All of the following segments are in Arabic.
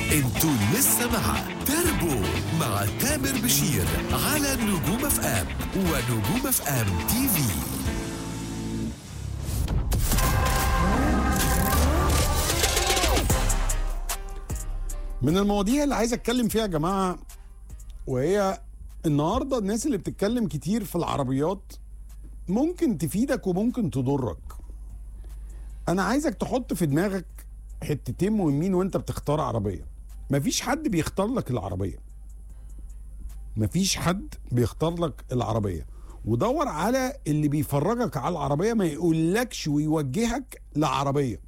انتوا لسه مع تربو مع تامر بشير على نجوم اف ام ونجوم اف ام تي في. من المواضيع اللي عايز اتكلم فيها يا جماعه، وهي النهارده الناس اللي بتتكلم كتير في العربيات ممكن تفيدك وممكن تضرك. انا عايزك تحط في دماغك حتتين مهمين وانت بتختار عربيه. مفيش حد بيختار لك العربيه، مفيش حد بيختار لك العربيه. ودور على اللي بيفرجك على العربيه، ما يقولكش ويوجهك لعربيه.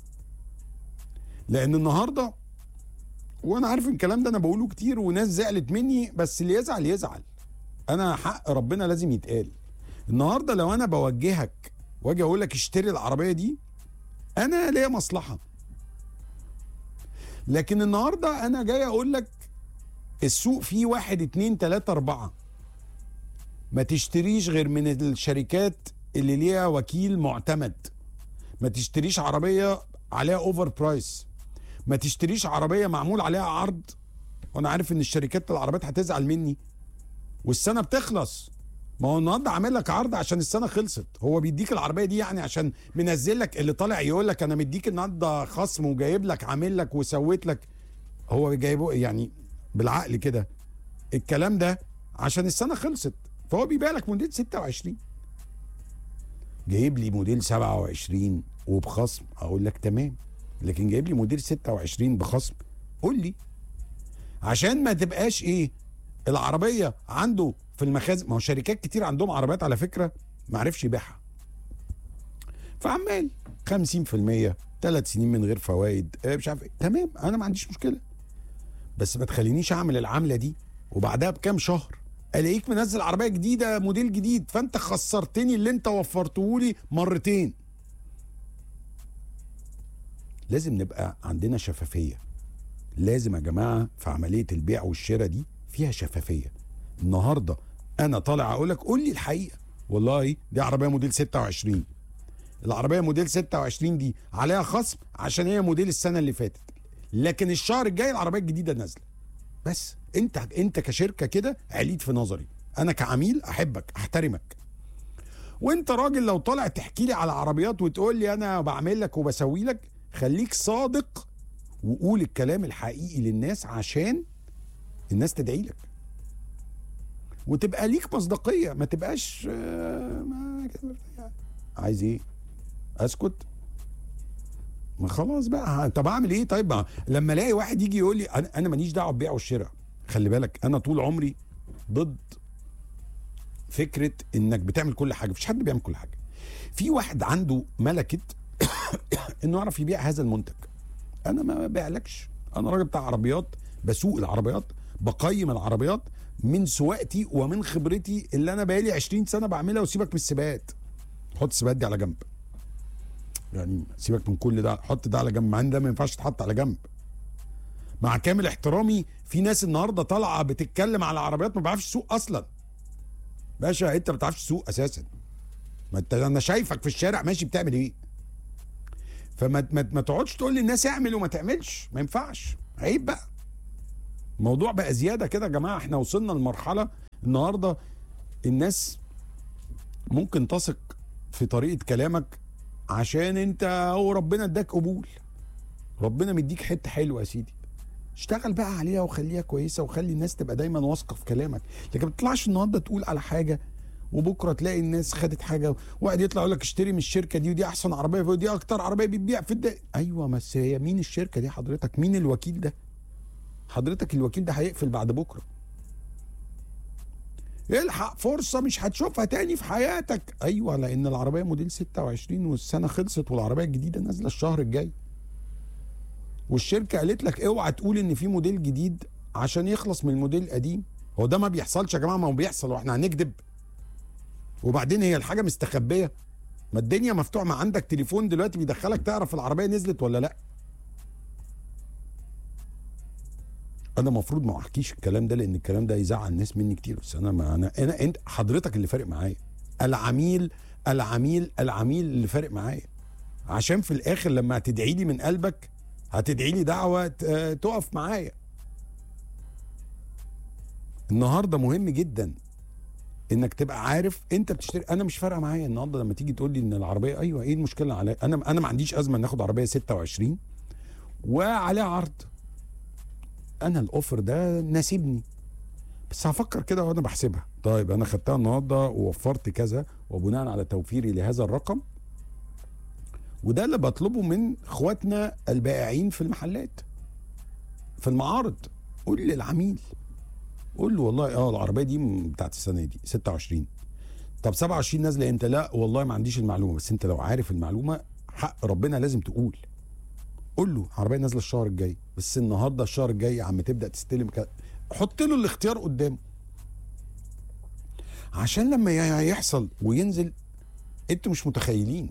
لان النهارده، وانا عارف الكلام ده انا بقوله كتير وناس زعلت مني، بس اللي يزعل يزعل، انا حق ربنا لازم يتقال. النهارده لو انا بوجهك واجي اقول لك اشتري العربيه دي، انا ليا مصلحه. لكن النهارده انا جاي اقول لك السوق فيه 1 2 3 4، ما تشتريش غير من الشركات اللي ليها وكيل معتمد. ما تشتريش عربيه عليها اوفر برايس. ما تشتريش عربيه معمول عليها عرض، وانا عارف ان الشركات العربيات هتزعل مني والسنه بتخلص. ما هو النهارده عامل لك عرض عشان السنه خلصت. هو بيديك العربيه دي يعني عشان منزل لك اللي طالع يقول لك انا مديك النهارده خصم وجايب لك عامل لك وسويت لك. هو جايبه يعني بالعقل كده الكلام ده عشان السنه خلصت، فهو بيبيع لك موديل 26. جايب لي موديل 27 وبخصم، اقول لك تمام. لكن جايب لي موديل 26 بخصم، قول لي، عشان ما تبقاش ايه العربيه عنده في المخازن. ما هو شركات كتير عندهم عربيات على فكره ما عرفش يبيعها، فعمال 50% 3 سنين من غير فوائد، مش عارف ايه. تمام، انا ما عنديش مشكله، بس ما تخلينيش اعمل العمله دي وبعدها بكام شهر الاقيك منزل عربيه جديده موديل جديد، فانت خسرتني اللي انت وفرته لي مرتين. لازم نبقى عندنا شفافيه. لازم يا جماعه في عمليه البيع والشراء دي فيها شفافيه. النهارده انا طالع اقول لك قول لي الحقيقه، والله دي عربيه موديل 26. العربيه موديل 26 دي عليها خصم عشان هي موديل السنه اللي فاتت، لكن الشهر الجاي العربيه الجديده نازله. بس انت كشركه كده عليت في نظري، انا كعميل احبك احترمك. وانت راجل لو طالع تحكي لي على عربيات وتقول لي انا بعمل لك وبسوي لك، خليك صادق وقول الكلام الحقيقي للناس عشان الناس تدعي لك وتبقى ليك مصداقيه. ما تبقاش عايز ايه اسكت؟ ما خلاص بقى، طب اعمل ايه؟ طيب ما لما الاقي واحد يجي يقول لي انا ماليش دعوه بالبيع والشراء. خلي بالك انا طول عمري ضد فكره انك بتعمل كل حاجه. مفيش حد بيعمل كل حاجه. في واحد عنده ملكه انه يعرف يبيع هذا المنتج. انا ما ببيعلكش، انا راجل بتاع عربيات، بسوق العربيات، بقيم العربيات من سواقتي ومن خبرتي اللي انا بقالي 20 سنه بعملها. وسيبك من السباقات، حط السباقات دي على جنب، يعني سيبك من كل ده، حط ده على جنب، مع ان ده ما ينفعش تحط على جنب. مع كامل احترامي، في ناس النهارده طالعه بتتكلم على عربيات ما بيعرفش تسوق اصلا. باشا انت ما بتعرفش تسوق اساسا، ما انت انا شايفك في الشارع ماشي بتعمل ايه. فما ما تقعدش تقول للناس اعمل وما تعملش، ما ينفعش، عيب بقى. الموضوع بقى زياده كده يا جماعه. احنا وصلنا لمرحله النهارده الناس ممكن تثق في طريقه كلامك عشان انت هو ربنا اداك قبول، ربنا مديك حته حلوه يا سيدي، اشتغل بقى عليها وخليها كويسه وخلي الناس تبقى دايما واثقه في كلامك. لكن ما تطلعش النهارده تقول على حاجه وبكره تلاقي الناس خدت حاجه وواحد يطلع يقول لك اشتري من الشركه دي ودي احسن عربيه ودي اكتر عربيه بتبيع في الدنيا. ايوه، بس هي مين الشركه دي حضرتك؟ مين الوكيل ده حضرتك؟ الوكيل ده هيقفل بعد بكره. الحق فرصه مش هتشوفها تاني في حياتك. ايوه، لان العربيه موديل 26 والسنه خلصت والعربيه الجديده نازله الشهر الجاي، والشركه قالت لك اوعى تقول ان في موديل جديد عشان يخلص من الموديل القديم. هو ده ما بيحصلش يا جماعه؟ ما هو بيحصل واحنا هنكذب؟ وبعدين هي الحاجه مستخبيه؟ ما الدنيا مفتوحه، ما عندك تليفون دلوقتي بيدخلك تعرف العربيه نزلت ولا لا. انا المفروض ما احكيش الكلام ده لان الكلام ده يزعل الناس مني كتير، بس انا انت حضرتك اللي فارق معايا، العميل اللي فارق معايا، عشان في الاخر لما هتدعي لي من قلبك هتدعي لي دعوه تقف معايا. النهارده مهم جدا انك تبقى عارف انت بتشتري. انا مش فارقه معايا النهارده لما تيجي تقول لي ان العربيه، ايوه ايه المشكله عليا؟ انا ما عنديش ازمه ان اخد عربيه 26 وعليها عرض. انا الاوفر ده ناسبني، بس هفكر كده وانا بحسبها. طيب انا خدتها النهارده ووفرت كذا، وبناء على توفيري لهذا الرقم، وده اللي بطلبه من اخواتنا البائعين في المحلات في المعارض. قول للعميل، قول له والله العربيه دي بتاعت السنه دي 26. طب 27 نازله امتى؟ لا والله ما عنديش المعلومه. بس انت لو عارف المعلومه حق ربنا لازم تقول. قول له عربيه نازله الشهر الجاي، بس النهارده الشهر الجاي يا عم تبدا تستلم حط له الاختيار قدامه، عشان لما يحصل وينزل انتوا مش متخيلين.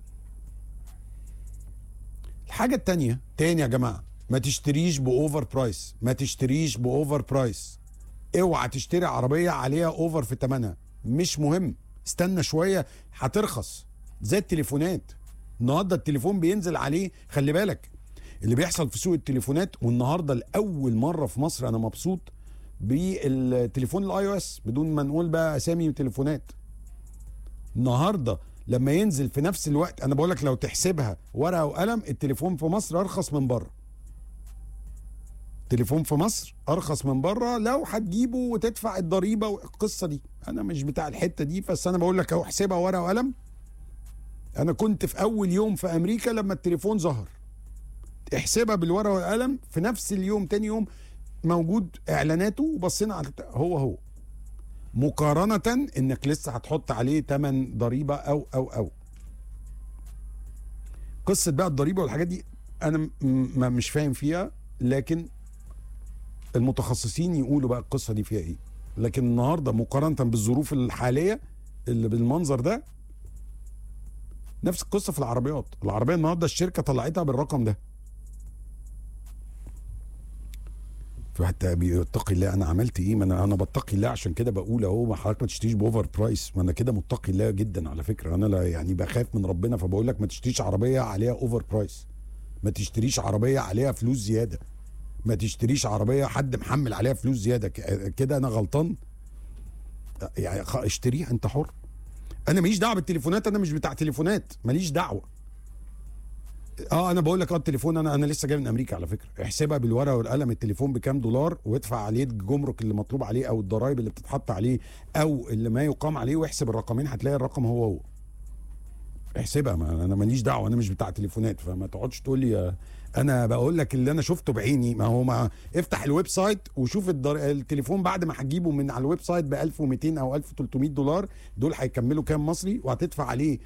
الحاجه التانيه تاني يا جماعه، ما تشتريش باوفر برايس. ما تشتريش باوفر برايس. اوعى تشتري عربيه عليها اوفر في ثمنها. مش مهم، استنى شويه هترخص. زي التليفونات، النهارده التليفون بينزل عليه، خلي بالك اللي بيحصل في سوق التليفونات. والنهارده لاول مره في مصر انا مبسوط بالتليفون الاي او اس، بدون ما نقول بقى اسامي تليفونات. النهارده لما ينزل في نفس الوقت، انا بقول لك لو تحسبها ورقه وقلم، التليفون في مصر ارخص من بره. التليفون في مصر ارخص من بره لو هتجيبه وتدفع الضريبه والقصه دي. انا مش بتاع الحته دي، بس انا بقول لك اهو احسبها ورقه وقلم. انا كنت في اول يوم في امريكا لما التليفون ظهر، احسبها بالورقه والقلم، في نفس اليوم تاني يوم موجود اعلاناته، وبصينا على هو مقارنه انك لسه هتحط عليه ثمن ضريبه او قصه بقى الضريبه والحاجات دي انا مش فاهم فيها، لكن المتخصصين يقولوا بقى القصه دي فيها ايه. لكن النهارده مقارنه بالظروف الحاليه اللي بالمنظر ده، نفس القصه في العربيات. العربيه النهارده الشركه طلعتها بالرقم ده. فحتى بيتقي الله، انا عملت ايه؟ ما انا بتقي الله، عشان كده بقول اهو ما حضرتك ما تشتريش باوفر برايس. ما انا كده متقي الله جدا على فكره. انا لا يعني بخاف من ربنا، فبقول لك ما تشتريش عربيه عليها اوفر برايس. ما تشتريش عربيه عليها فلوس زياده. ما تشتريش عربيه حد محمل عليها فلوس زياده. كده انا غلطان يعني؟ اشتريها انت حر. انا ماليش دعوه بالتليفونات، انا مش بتاع تليفونات، ماليش دعوه. انا بقول لك التليفون، انا لسه جاي من امريكا على فكره. احسبها بالورقه والقلم، التليفون بكام دولار، وادفع عليه الجمرك اللي مطلوب عليه او الضرايب اللي بتتحط عليه او اللي ما يقام عليه، واحسب الرقمين هتلاقي الرقم هو. احسبها. ما انا ماليش دعوه، انا مش بتاع تليفونات. فما تقعدش تقول لي انا بقول لك اللي انا شفته بعيني. ما افتح الويب سايت وشوف التليفون بعد ما هتجيبه من على الويب سايت ب 1200 او 1300 دولار، دول هيكملوا كام مصري، وهتدفع عليه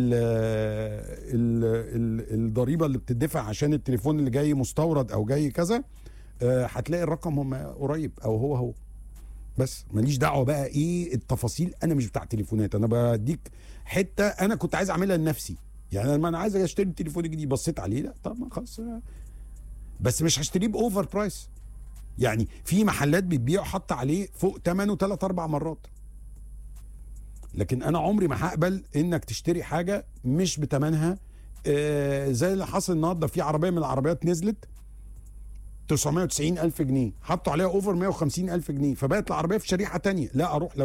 الضريبه اللي بتدفع عشان التليفون اللي جاي مستورد او جاي كذا. هتلاقي الرقم هم قريب او هو. بس ماليش دعوه بقى ايه التفاصيل. انا مش بتاع تليفونات. انا بديك حته انا كنت عايز اعملها لنفسي. يعني لما انا عايز اشتري تليفون جديد بصيت عليه، لا طب ما خلاص، بس مش هشتريه باوفر برايس. يعني في محلات بتبيع حط عليه فوق ثمنه 3-4 مرات. لكن انا عمري ما هقبل انك تشتري حاجه مش بثمنها. زي اللي حصل النهارده، في عربيه من العربيات نزلت 990,000 جنيه، حطوا عليها اوفر 150,000 جنيه، فبقت العربيه في شريحه تانية. لا اروح لو